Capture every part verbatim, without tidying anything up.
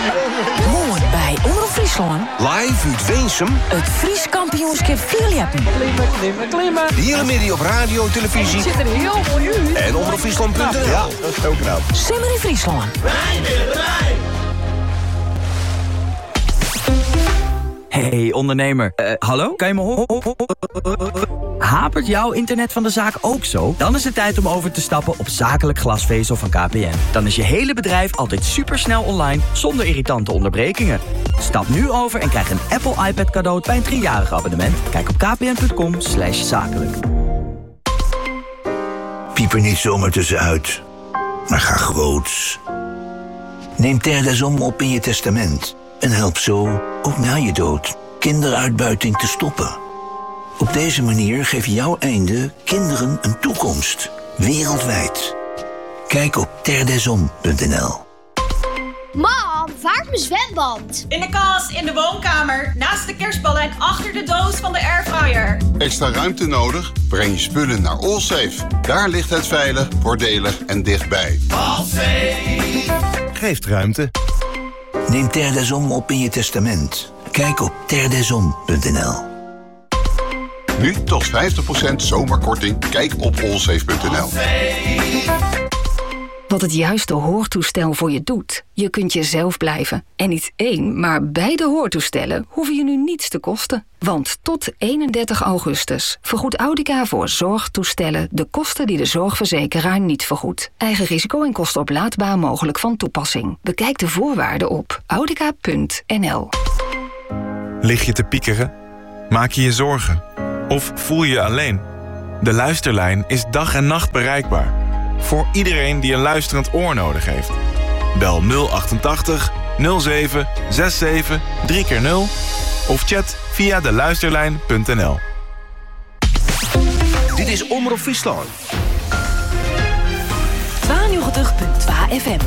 Morgen bij Omroep Friesland. Live uit Weensum. Het Fries kampioenschap vierleppen. Klimmen, klimmen, klimmen. De hele middag op radio, televisie. Zit er heel mooi uit. En omroep friesland punt n l. Ja, dat is ook knap. Simmer in Friesland. Wij willen wij. Hey ondernemer, uh, hallo? Kan je me horen? Hapert jouw internet van de zaak ook zo? Dan is het tijd om over te stappen op zakelijk glasvezel van K P N. Dan is je hele bedrijf altijd supersnel online, zonder irritante onderbrekingen. Stap nu over en krijg een Apple iPad cadeau bij een driejarig abonnement. Kijk op kpn.com slash zakelijk. Piep er niet zomaar tussenuit, maar ga groots. Neem Terre des Hommes op in je testament en help zo, ook na je dood, kinderuitbuiting te stoppen. Op deze manier geef je jouw einde kinderen een toekomst. Wereldwijd. Kijk op terre des hommes punt n l. Mam, waar is mijn zwemband? In de kast, in de woonkamer, naast de kerstballen en achter de doos van de airfryer. Extra ruimte nodig? Breng je spullen naar Allsafe. Daar ligt het veilig, voordelig en dichtbij. Allsafe geeft ruimte. Neem Terre des Hommes op in je testament. Kijk op terre des hommes punt n l. Nu tot vijftig procent zomerkorting. Kijk op allsafe punt n l. Wat het juiste hoortoestel voor je doet. Je kunt jezelf blijven. En niet één, maar beide hoortoestellen hoeven je nu niets te kosten. Want tot eenendertig augustus vergoedt Audica voor zorgtoestellen de kosten die de zorgverzekeraar niet vergoedt. Eigen risico en kostenoplaadbaar mogelijk van toepassing. Bekijk de voorwaarden op audica punt n l. Lig je te piekeren? Maak je je zorgen? Of voel je je alleen? De Luisterlijn is dag en nacht bereikbaar. Voor iedereen die een luisterend oor nodig heeft. Bel nul achtentachtig nul zeven zevenenzestig drie keer nul of chat via de luisterlijn punt n l. Dit is Omroep Friesland. tweeënnegentig punt twee F M.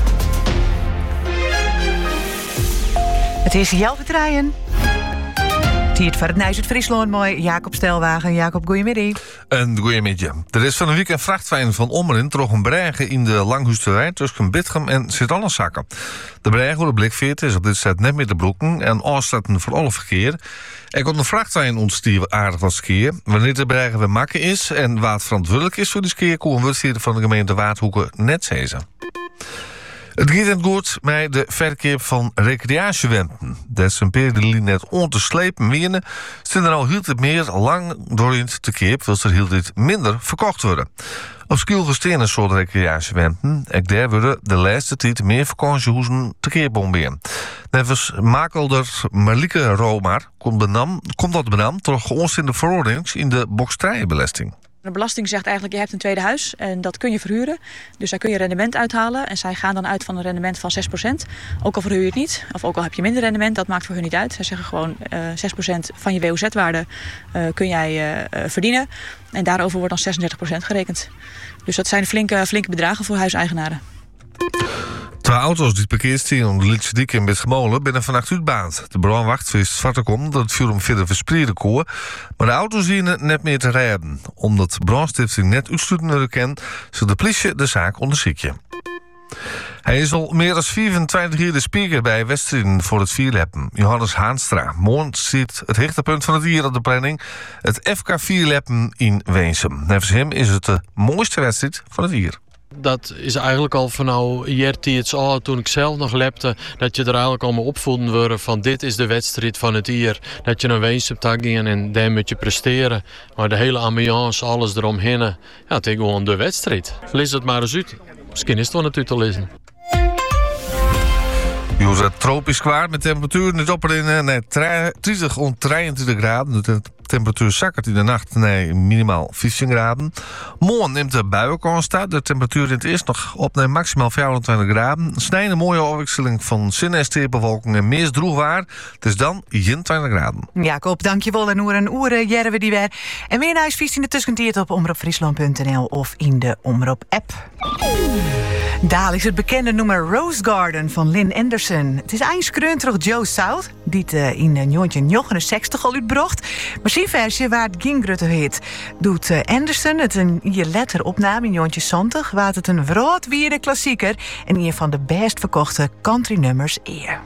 Het is Jelve Draaien. Hier voor het Nijs uit Friesland, mooi Jacob Stelwagen. Jacob, goeiemiddag. Een goeiemiddag. Er is van een week een vrachtwagen van Ommeren troch een bregen in de Langhuisterij tussen Bitgem en Sint-Annesakken. De bregen door de Blikveert is op dit set net met de broeken en afzetten voor alle verkeer. Er komt een vrachtwagen ontstier aardig wat skiën. Wanneer de bregen weer makken is en wat verantwoordelijk is voor de skiën, komen woordvoerder van de gemeente Waardhoeken net zezen. Het gaat het goed met de verkeer van recreatiewenten. Dat is een periode net on te slepen winnen. Zijn er al heel het meer lang door in te keer, wil er heel dit minder verkocht worden. Op Skielgesteen een soort recreatiewenten. Ook daar worden de laatste tijd meer vakantiehuizen te keer bomberen. Nevens makelder Marlieke Romar komt, benam, komt dat benam toch ons in de verordening in de bokstrijenbelasting. De belasting zegt eigenlijk, je hebt een tweede huis en dat kun je verhuren. Dus daar kun je rendement uithalen. En zij gaan dan uit van een rendement van zes procent. Ook al verhuur je het niet, of ook al heb je minder rendement, dat maakt voor hun niet uit. Zij zeggen gewoon uh, zes procent van je W O Z-waarde uh, kun jij uh, verdienen. En daarover wordt dan zesendertig procent gerekend. Dus dat zijn flinke, flinke bedragen voor huiseigenaren. Twee auto's die parkeerd staan om de Lietse Diek in Bitgemolen binnen vannacht uitbaand. De brandwacht wist zwarte kom dat het vuur om verder verspreiden kon. Maar de auto's zien net meer te rijden. Omdat brandstichting net uitsluitend kent, zal de politie de zaak onderzoeken. Hij is al meer dan vierentwintig jaar de speaker bij wedstrijden voor het vierleppen. Johannes Haanstra. Morgen ziet het hoogtepunt van het jaar op de planning. Het F K vierleppen in Weensum. Nevens hem is het de mooiste wedstrijd van het jaar. Dat is eigenlijk al van nou jaar al toen ik zelf nog lepte, dat je er eigenlijk al mee opvoeden worden van dit is de wedstrijd van het jaar. Dat je naar Weensum gaat gaan en daar moet je presteren. Maar de hele ambiance, alles eromheen, ja, het is gewoon de wedstrijd. Lees het maar eens uit. Misschien is het wel natuurlijk te lezen. Joh, het tropisch kwaad met temperatuur niet op in nee, dertig tot drieëntwintig graden. De temperatuur zakkert in de nacht naar minimaal vijftien graden. Morgen neemt de buienkans staat. De temperatuur in het eerst nog op naar maximaal vijfentwintig graden. Snijden een mooie afwisseling van zon- en steekbewolking en meest droogwaar. Het is dan eenentwintig graden. Jacob, dankjewel. En oer en oer jaren we die weer. En meer naar vies in de tussentijd op omroep friesland punt n l of in de Omroep-app. Daar is het bekende nummer Rose Garden van Lynn Anderson. Het is eindskreun terug Joe South, die het uh, in negentien negenenzestig al uitbracht. Maar zijn versie waar het geen grote hit doet uh, Anderson het een jaar later opname in negentien zeventig, waar het een vroodwierde klassieker en een van de best verkochte country nummers eer.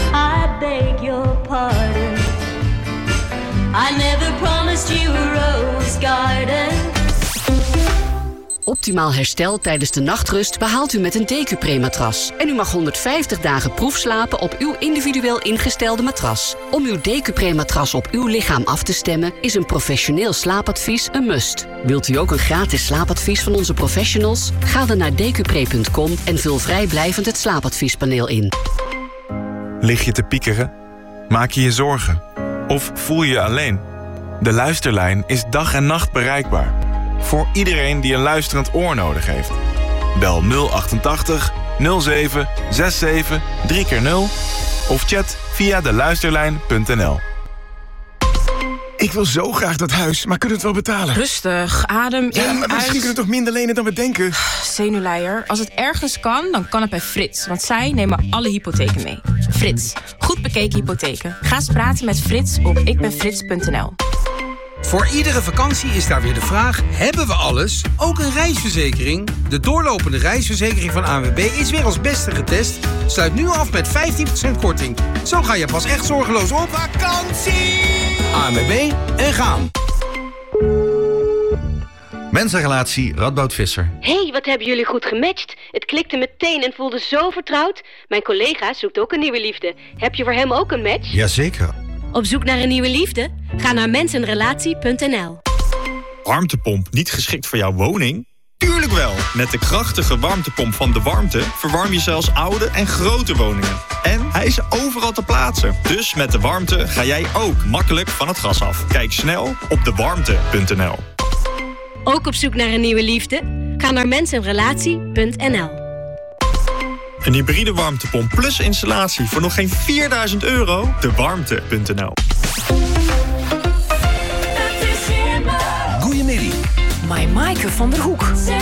I beg your pardon. I never promised you a rose garden. Optimaal herstel tijdens de nachtrust behaalt u met een Decupre-matras. En u mag honderdvijftig dagen proefslapen op uw individueel ingestelde matras. Om uw Decupre-matras op uw lichaam af te stemmen is een professioneel slaapadvies een must. Wilt u ook een gratis slaapadvies van onze professionals? Ga dan naar decupre punt com en vul vrijblijvend het slaapadviespaneel in. Lig je te piekeren? Maak je je zorgen? Of voel je je alleen? De Luisterlijn is dag en nacht bereikbaar. Voor iedereen die een luisterend oor nodig heeft. Bel nul achtentachtig nul zeven zevenenzestig drie keer nul of chat via de luisterlijn punt n l. Ik wil zo graag dat huis, maar kunnen we het wel betalen? Rustig, adem in, ja, maar misschien uit. kunnen we toch minder lenen dan we denken? Zenuwleier. Als het ergens kan, dan kan het bij Frits. Want zij nemen alle hypotheken mee. Frits, goed bekeken hypotheken. Ga eens praten met Frits op ikbenfrits punt n l. Voor iedere vakantie is daar weer de vraag, hebben we alles? Ook een reisverzekering? De doorlopende reisverzekering van A N W B is weer als beste getest. Sluit nu af met vijftien procent korting. Zo ga je pas echt zorgeloos op vakantie! A N W B en gaan. Mensenrelatie Radboud Visser. Hey, wat hebben jullie goed gematcht? Het klikte meteen en voelde zo vertrouwd. Mijn collega zoekt ook een nieuwe liefde. Heb je voor hem ook een match? Jazeker. Op zoek naar een nieuwe liefde? Ga naar mensenrelatie punt n l. Warmtepomp niet geschikt voor jouw woning? Tuurlijk wel! Met de krachtige warmtepomp van De Warmte verwarm je zelfs oude en grote woningen. En hij is overal te plaatsen. Dus met De Warmte ga jij ook makkelijk van het gas af. Kijk snel op de warmte punt n l. Ook op zoek naar een nieuwe liefde? Ga naar mensenrelatie punt n l. Een hybride warmtepomp plus installatie voor nog geen vierduizend euro? de warmte punt n l. Goedemiddag. Mijn Maaike van der Hoek.